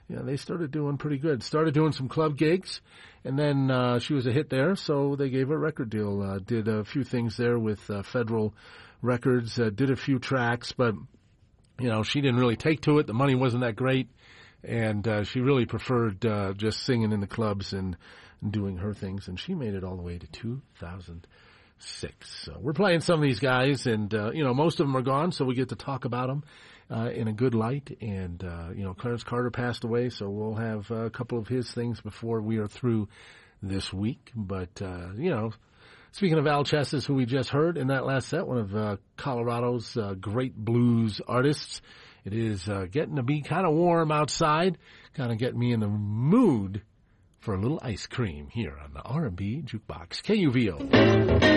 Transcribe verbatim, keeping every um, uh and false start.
yeah, they started doing pretty good. Started doing some club gigs, and then uh, she was a hit there, so they gave her a record deal. Uh, did a few things there with uh, Federal Records, uh, did a few tracks, but, you know, she didn't really take to it. The money wasn't that great, and uh, she really preferred uh, just singing in the clubs and, and doing her things, and she made it all the way to two thousand six. So we're playing some of these guys, and, uh, you know, most of them are gone, so we get to talk about them uh, in a good light. And, uh, you know, Clarence Carter passed away, so we'll have a couple of his things before we are through this week. But, uh, you know, speaking of Al Chesses, who we just heard in that last set, one of uh, Colorado's uh, great blues artists, it is uh, getting to be kind of warm outside, kind of getting me in the mood for a little ice cream here on the R and B Jukebox, K U V O.